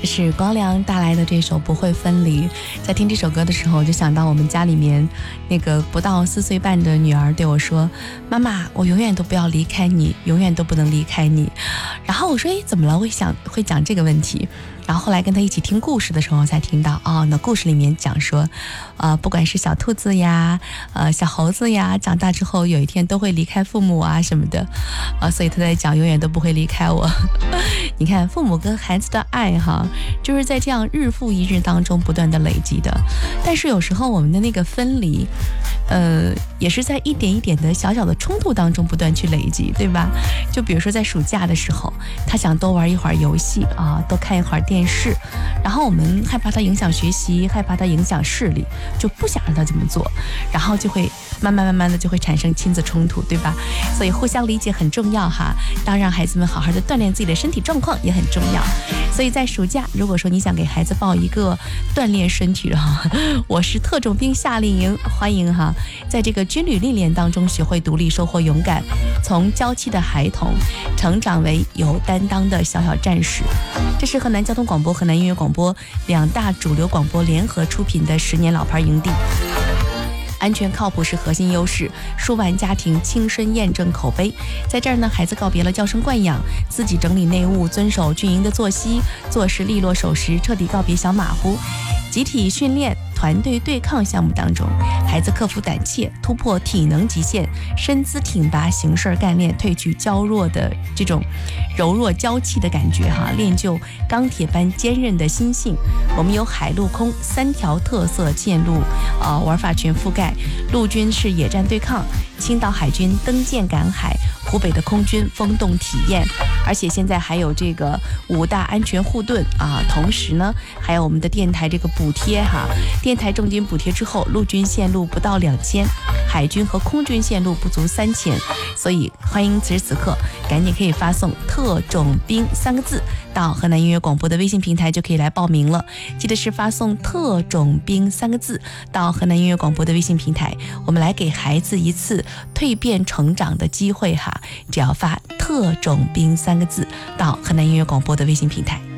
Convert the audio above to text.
是光良带来的这首《不会分离》。在听这首歌的时候，我就想到我们家里面那个不到4岁半的女儿对我说：“妈妈，我永远都不要离开你，永远都不能离开你。”然后我说：“诶，怎么了？会讲这个问题？”然后后来跟他一起听故事的时候才听到，那故事里面讲说，不管是小兔子呀，小猴子呀，长大之后有一天都会离开父母啊什么的，所以他在讲永远都不会离开我。你看父母跟孩子的爱哈，就是在这样日复一日当中不断的累积的。但是有时候我们的那个分离，也是在一点一点的小小的冲突当中不断去累积，对吧？就比如说在暑假的时候，他想多玩一会儿游戏啊，多看一会儿电视，然后我们害怕他影响学习，害怕他影响视力，就不想让他这么做，然后就会慢慢的就会产生亲子冲突，对吧？所以互相理解很重要哈，当让孩子们好好的锻炼自己的身体状况也很重要。所以在暑假，如果说你想给孩子报一个锻炼身体我是特种兵夏令营，欢迎哈，在这个军旅历练当中学会独立，收获勇敢，从娇气的孩童成长为有担当的小小战士。这是河南交通广播、河南音乐广播2大主流广播联合出品的10年老牌营地。安全靠谱是核心优势，数万家庭亲身验证口碑。在这儿呢，孩子告别了娇生惯养，自己整理内务，遵守军营的作息，做事利落守时，彻底告别小马虎。集体训练、团队对抗项目当中，孩子克服胆怯，突破体能极限，身姿挺拔，行事干练，褪去娇弱的这种柔弱娇气的感觉哈，练就钢铁般坚韧的心性。我们有海陆空3条特色线路玩法全覆盖。陆军是野战对抗，青岛海军登舰赶海，湖北的空军风洞体验，而且现在还有这个5大安全护盾同时呢还有我们的电台这个补贴哈，电台重金补贴之后，陆军线路不到2000，海军和空军线路不足3000，所以欢迎此时此刻赶紧可以发送特种兵3个字到河南音乐广播的微信平台，就可以来报名了。记得是发送特种兵3个字到河南音乐广播的微信平台，我们来给孩子一次蜕变成长的机会哈，只要发特种兵3个字到河南音乐广播的微信平台。